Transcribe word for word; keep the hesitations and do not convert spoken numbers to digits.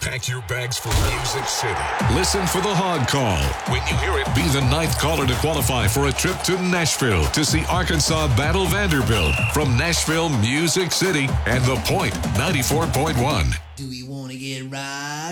Pack your bags for Music City. Listen for the Hog Call. When you hear it, Be the ninth caller to qualify for a trip to Nashville to see Arkansas battle Vanderbilt from Nashville, Music City, and The Point ninety-four point one. Do we want to get right?